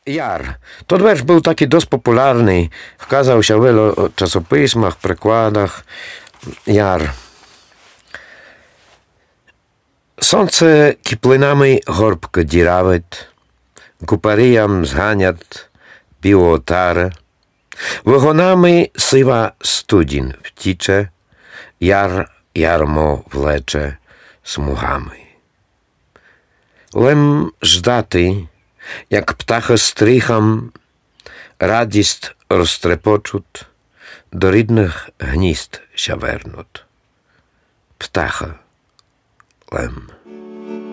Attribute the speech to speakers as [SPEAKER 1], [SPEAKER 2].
[SPEAKER 1] Jar. To wiersz był taki dość popularny. Wkazał się w wielu czasopismach, przekładach. Jar. Сонце киплинами горбко діравить, купаріям зганять півотара, вигонами сива студінь втіче, яр ярмо влече смугами. Лем ждати, як птаха стрихам, радість розтрепочуть, до рідних гнізд ся вернуть. Птаха Лем.